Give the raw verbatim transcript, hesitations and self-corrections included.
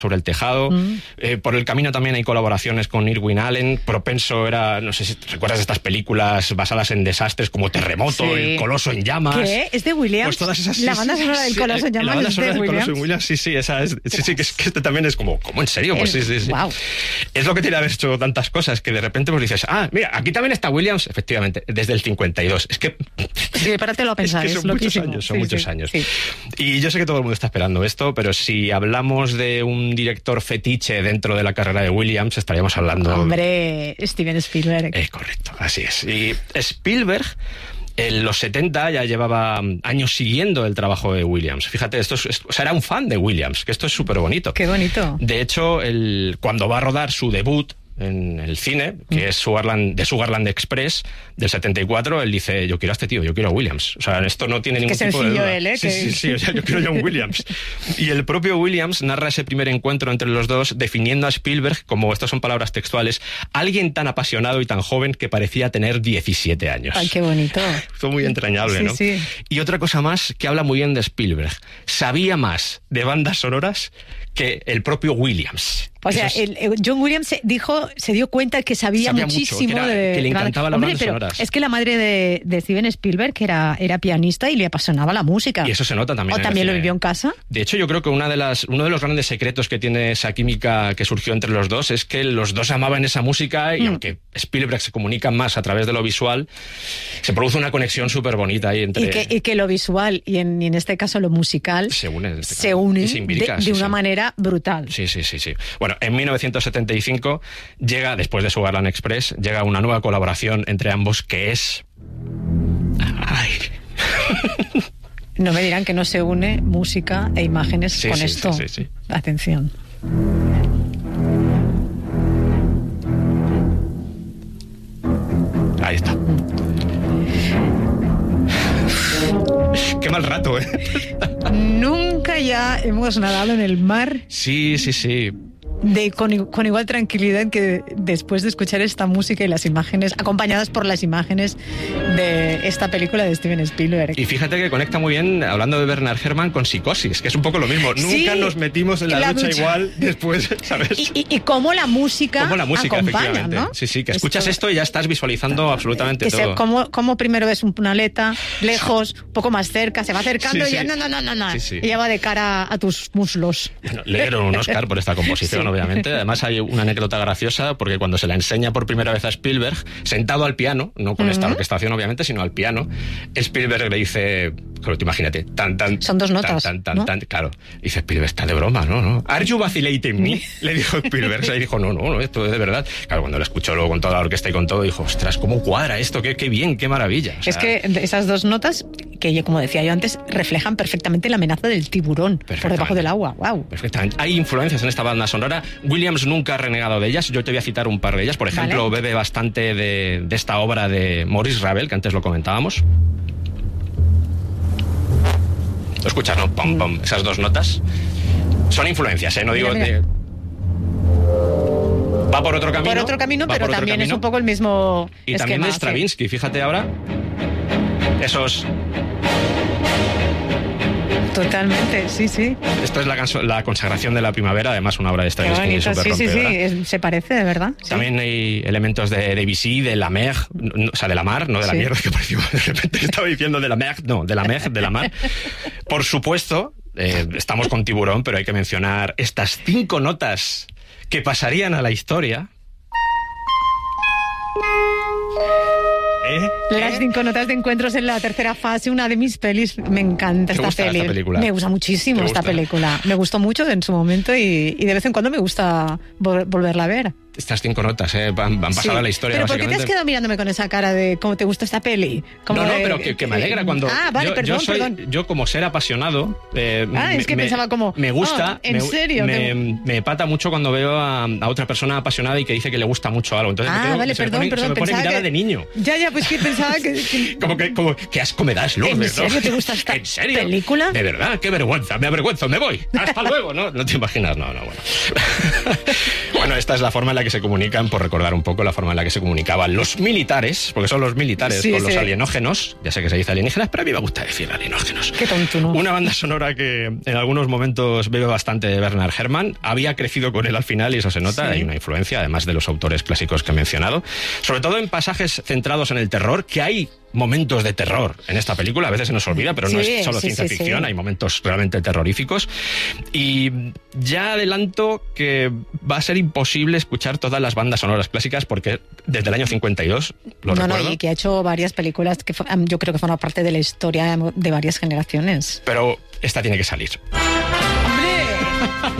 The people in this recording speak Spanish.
sobre el tejado. Mm. Eh, por el camino también hay colaboraciones con Irwin Allen. Propenso era, no sé si recuerdas estas películas basadas en desastres como Terremoto, sí. El Coloso en llamas. ¿Qué? ¿Es de Williams? Pues todas esas, la banda sonora sí, del Coloso en llamas. La banda sonora de del Williams. Coloso en Williams, sí, sí, esa es, sí, sí, que, es, que este también es como, ¿cómo en serio? Pues el, sí, sí, sí. Wow. Es lo que tiene haber hecho tantas cosas que de repente pues dices, ah, mira, aquí también está Williams, efectivamente, desde el cincuenta y dos. Es que sí, párate a pensar, es que son es muchos loquísimo. años, son sí, muchos sí, años. Sí. Y yo sé que todo el mundo está esperando esto, pero si hablamos de un director fetiche dentro de la carrera de Williams, estaríamos hablando... Hombre, Steven Spielberg. Eh, correcto, así es. Y Spielberg, en los setenta ya llevaba años siguiendo el trabajo de Williams. Fíjate, esto es, o sea, era un fan de Williams, que esto es súper bonito. Qué bonito. De hecho, el, cuando va a rodar su debut en el cine, que es Sugarland, de Sugarland Express del setenta y cuatro, él dice, yo quiero a este tío, yo quiero a Williams. O sea, esto no tiene ningún Qué tipo de duda. sencillo él, ¿eh? Sí, que... sí, sí, o sea, yo quiero a John Williams. Y el propio Williams narra ese primer encuentro entre los dos, definiendo a Spielberg como, estas son palabras textuales, alguien tan apasionado y tan joven que parecía tener diecisiete años. Ay, qué bonito. Fue muy entrañable, sí, ¿no? Sí. Y otra cosa más que habla muy bien de Spielberg. Sabía más de bandas sonoras que el propio Williams. O sea, es... el, el John Williams se dijo, se dio cuenta que sabía, sabía muchísimo mucho, que, era, de... que le encantaban las Hombre, bandas pero sonoras. Es que la madre de, de Steven Spielberg que era, era pianista y le apasionaba la música. Y eso se nota también. ¿O también lo vivió en casa? De hecho, yo creo que una de las, uno de los grandes secretos que tiene esa química que surgió entre los dos es que los dos amaban esa música y mm. aunque Spielberg se comunica más a través de lo visual, se produce una conexión súper bonita ahí entre... Y que, y que lo visual y en, y en este caso lo musical se unen, este se unen se imbrica, de, sí, de una sí. manera brutal. Sí, sí, sí, sí. Bueno, en mil novecientos setenta y cinco llega, después de Sugarland Express, llega una nueva colaboración entre ambos que es... Ay... No me dirán que no se une música e imágenes sí, con sí, esto. Sí, sí, sí. Atención. Ahí está. Qué mal rato, ¿eh? Nunca ya hemos nadado en el mar. Sí, sí, sí. De, con, con igual tranquilidad que después de escuchar esta música y las imágenes, acompañadas por las imágenes de esta película de Steven Spielberg. Y fíjate que conecta muy bien, hablando de Bernard Herrmann, con Psicosis, que es un poco lo mismo. Sí, nunca nos metimos en la, la ducha, ducha igual después, ¿sabes? Y, y, y cómo la música, cómo la música acompaña, ¿no? Sí, sí, que escuchas esto, esto y ya estás visualizando absolutamente que todo. Se, cómo, cómo primero ves una aleta, lejos, un poco más cerca, se va acercando sí, y ya, sí. no, no, no, no, no. Sí, sí. Y ya va de cara a tus muslos. Bueno, le dieron un Oscar por esta composición, sí. obviamente. Además hay una anécdota graciosa porque cuando se la enseña por primera vez a Spielberg, sentado al piano, no con uh-huh. esta orquestación obviamente, sino al piano, Spielberg le dice, claro, te imagínate, tan, tan... Son dos notas, tan, tan, ¿no? tan, claro. Dice Spielberg, está de broma, ¿no? ¿no? ¿Are you vacillating me? Le dijo Spielberg. Y dijo, no, no, no, esto es de verdad. Claro, cuando lo escuchó luego con toda la orquesta y con todo, dijo, ostras, ¿cómo cuadra esto? Qué, qué bien, qué maravilla. O sea, es que esas dos notas, que yo, como decía yo antes, reflejan perfectamente la amenaza del tiburón por debajo del agua. Wow. Perfectamente. Hay influencias en esta banda sonora. Williams nunca ha renegado de ellas. Yo te voy a citar un par de ellas. Por ejemplo, vale. bebe bastante de, de esta obra de Maurice Ravel, que antes lo comentábamos. ¿Lo escuchas, no? Pum, pum. Esas dos notas. Son influencias, ¿eh? No digo mira, mira. de... Va por otro camino. Por otro camino, pero otro también camino. es un poco el mismo Y esquema, también de Stravinsky, sí. Fíjate ahora. Esos... Totalmente, sí, sí. Esto es la, canso- la consagración de la primavera, además una obra de Stravinsky súper sí, rompedora. sí, sí, es, se parece, de verdad. Sí. También hay elementos de Debussy, de la mer, no, o sea, de la mar, no de la sí. mierda, que pareció de repente que estaba diciendo de la mer, no, de la mer, de la mar. Por supuesto, eh, estamos con Tiburón, pero hay que mencionar estas cinco notas que pasarían a la historia. ¿Eh? Las ¿Eh? cinco notas de encuentros en la tercera fase, una de mis pelis. Me encanta esta, gusta peli. esta película. Me gusta muchísimo gusta? esta película. Me gustó mucho en su momento y, y de vez en cuando me gusta vol- volverla a ver. Estas cinco notas eh, van, van pasado sí. a la historia. ¿Pero por qué te básicamente. has quedado mirándome con esa cara de cómo te gusta esta peli? Como no, no, de, pero que, que me alegra cuando... Ah, vale, yo, perdón, yo soy, perdón. Yo como ser apasionado... Eh, ah, es que me, pensaba como... Me gusta... Oh, ¿en me, serio? Me, me, me pata mucho cuando veo a, a otra persona apasionada y que dice que le gusta mucho algo. Entonces ah, me quedo, vale, se perdón, me pone, perdón. se me pone pensaba mirada que... de niño. Ya, ya, pues que pensaba que... que... como que, como, ¿qué asco me das, Lourdes? ¿En serio ¿no? te gusta esta ¿En serio? película? De verdad, qué vergüenza, me avergüenzo, me voy. Hasta luego, ¿no? No te imaginas, no, no, bueno. Bueno, esta es la forma en la la que se comunican, por recordar un poco la forma en la que se comunicaban los militares, porque son los militares Sí, con sí. los alienógenos, ya sé que se dice alienígenas, pero a mí me gusta decir alienógenos. Qué tonto, ¿no? Una banda sonora que en algunos momentos bebe bastante de Bernard Herrmann, había crecido con él al final y eso se nota, Sí. hay una influencia, además de los autores clásicos que he mencionado, sobre todo en pasajes centrados en el terror, que hay momentos de terror en esta película, a veces se nos olvida, pero no Sí, es solo sí, ciencia sí, ficción, sí. hay momentos realmente terroríficos. Y ya adelanto que va a ser imposible escuchar todas las bandas sonoras clásicas porque desde el año cincuenta y dos, lo no, recuerdo, no, y que ha hecho varias películas que fo- yo creo que forman parte de la historia de varias generaciones. pero esta tiene que salir.